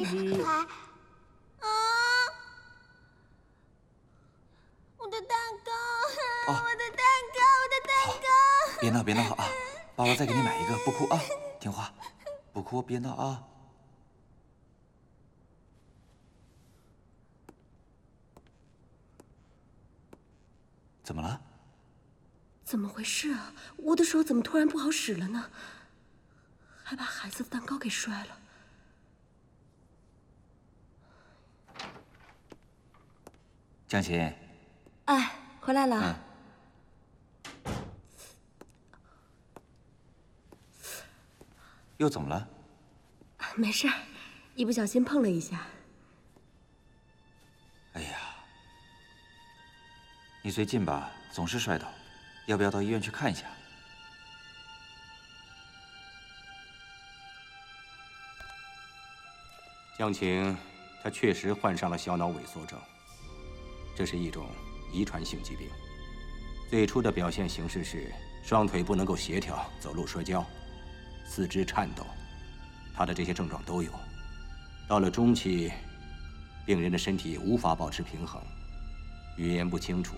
我的蛋糕， 哦， 我的蛋糕，我的蛋糕！ 别闹，别闹啊！爸爸再给你买一个，不哭啊，听话，不哭，别闹啊。怎么了？ 怎么回事啊？我的手怎么突然不好使了呢？还把孩子的蛋糕给摔了。 江琴， 哎，回来了。 又怎么了？ 没事，一不小心碰了一下。 哎呀，你最近吧总是摔倒，要不要到医院去看一下？ 江晴，她确实患上了小脑萎缩症，这是一种遗传性疾病。最初的表现形式是双腿不能够协调，走路摔跤，四肢颤抖，她的这些症状都有。到了中期，病人的身体无法保持平衡，语言不清楚，